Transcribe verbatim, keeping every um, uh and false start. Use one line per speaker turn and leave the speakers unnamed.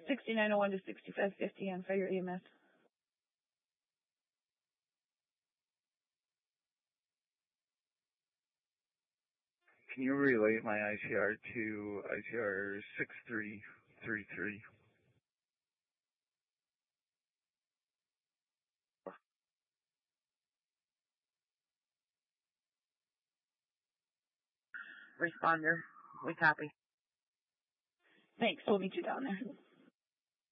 sixty-nine oh one to sixty-five fifty on Fire E M S.
Can you relay my I C R to I C R six three three three?
Responder, we copy.
Thanks, we'll meet you down there.